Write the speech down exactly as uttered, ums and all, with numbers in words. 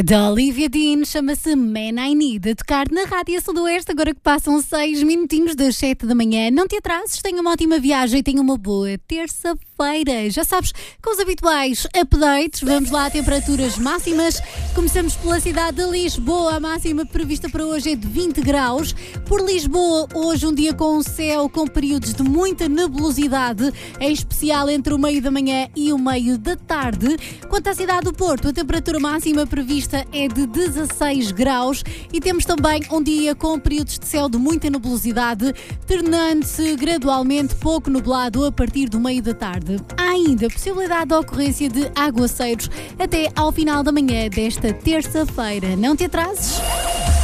Da Olivia Dean, chama-se Man I Need, a tocar na Rádio Sudoeste, agora que passam seis minutinhos das sete da manhã. Não te atrases, tenha uma ótima viagem e tenha uma boa terça-feira. Já sabes, com os habituais updates, vamos lá a temperaturas máximas. Começamos pela cidade de Lisboa, a máxima prevista para hoje é de vinte graus. Por Lisboa, hoje um dia com o céu com períodos de muita nebulosidade, em especial entre o meio da manhã e o meio da tarde. Quanto à cidade do Porto, a temperatura máxima prevista é de dezasseis graus e temos também um dia com períodos de céu de muita nebulosidade, tornando-se gradualmente pouco nublado a partir do meio da tarde. Há ainda a possibilidade de ocorrência de aguaceiros até ao final da manhã desta terça-feira. Não te atrases!